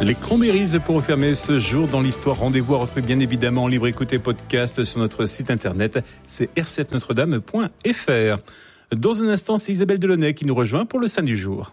Les Cranberries pour refermer ce jour dans l'histoire. Rendez-vous à retrouver bien évidemment en libre écoute et podcast sur notre site internet, c'est rcfnotredame.fr. Dans un instant, c'est Isabelle Delaunay qui nous rejoint pour le Saint du jour.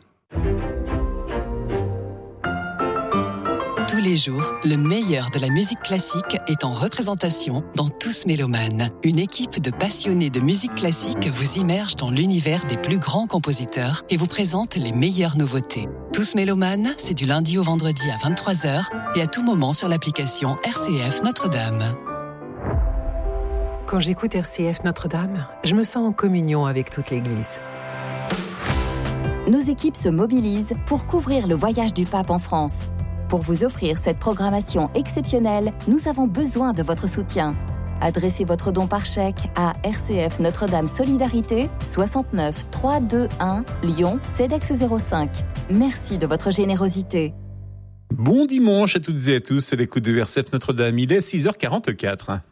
Tous les jours, le meilleur de la musique classique est en représentation dans Tous Mélomanes. Une équipe de passionnés de musique classique vous immerge dans l'univers des plus grands compositeurs et vous présente les meilleures nouveautés. Tous Mélomanes, c'est du lundi au vendredi à 23h et à tout moment sur l'application RCF Notre-Dame. Quand j'écoute RCF Notre-Dame, je me sens en communion avec toute l'Église. Nos équipes se mobilisent pour couvrir le voyage du pape en France. Pour vous offrir cette programmation exceptionnelle, nous avons besoin de votre soutien. Adressez votre don par chèque à RCF Notre-Dame Solidarité, 69 321 Lyon, CEDEX 05. Merci de votre générosité. Bon dimanche à toutes et à tous, c'est l'écoute de RCF Notre-Dame, il est 6h44.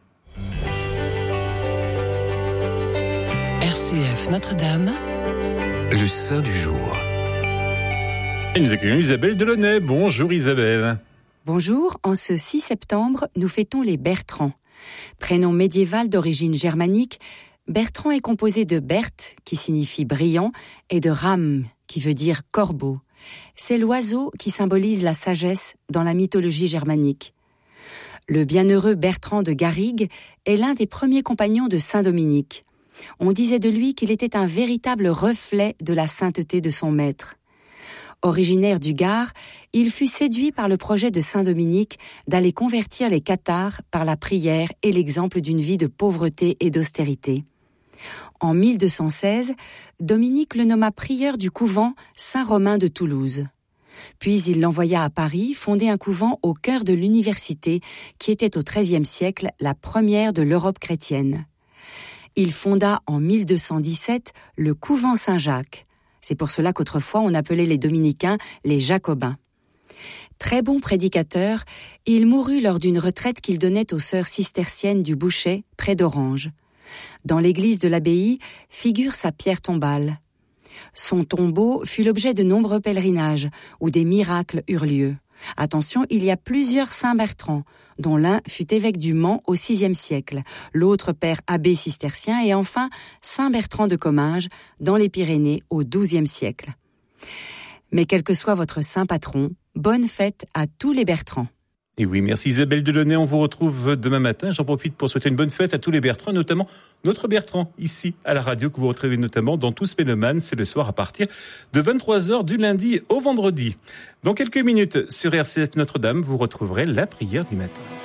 RCF Notre-Dame, le Saint du jour. Et nous accueillons Isabelle Delaunay. Bonjour Isabelle. Bonjour, en ce 6 septembre, nous fêtons les Bertrands. Prénom médiéval d'origine germanique, Bertrand est composé de Berthe, qui signifie brillant, et de Ram, qui veut dire corbeau. C'est l'oiseau qui symbolise la sagesse dans la mythologie germanique. Le bienheureux Bertrand de Garrigues est l'un des premiers compagnons de Saint Dominique. On disait de lui qu'il était un véritable reflet de la sainteté de son maître. Originaire du Gard, il fut séduit par le projet de Saint Dominique d'aller convertir les cathares par la prière et l'exemple d'une vie de pauvreté et d'austérité. En 1216, Dominique le nomma prieur du couvent Saint-Romain de Toulouse. Puis il l'envoya à Paris fonder un couvent au cœur de l'université qui était au XIIIe siècle la première de l'Europe chrétienne. Il fonda en 1217 le couvent Saint-Jacques. C'est pour cela qu'autrefois on appelait les dominicains les Jacobins. Très bon prédicateur, il mourut lors d'une retraite qu'il donnait aux sœurs cisterciennes du Bouchet, près d'Orange. Dans l'église de l'abbaye figure sa pierre tombale. Son tombeau fut l'objet de nombreux pèlerinages où des miracles eurent lieu. Attention, il y a plusieurs Saint Bertrand, dont l'un fut évêque du Mans au VIe siècle, l'autre père abbé cistercien et enfin Saint Bertrand de Comminges dans les Pyrénées au XIIe siècle. Mais quel que soit votre saint patron, bonne fête à tous les Bertrands. Et oui, merci Isabelle Delaunay, on vous retrouve demain matin. J'en profite pour souhaiter une bonne fête à tous les Bertrands, notamment notre Bertrand, ici à la radio, que vous retrouvez notamment dans Tous Mélomanes. C'est le soir à partir de 23h du lundi au vendredi. Dans quelques minutes, sur RCF Notre-Dame, vous retrouverez la prière du matin.